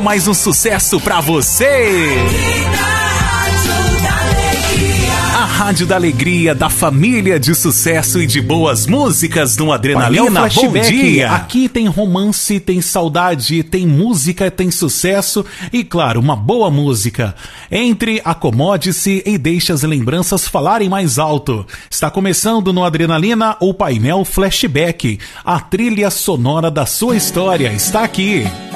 Mais um sucesso pra você! A Rádio da Alegria, da família de sucesso e de boas músicas no Adrenalina. Bom dia! Aqui tem romance, tem saudade, tem música, tem sucesso e, claro, uma boa música. Entre, acomode-se e deixe as lembranças falarem mais alto. Está começando no Adrenalina o painel Flashback. A trilha sonora da sua história está aqui.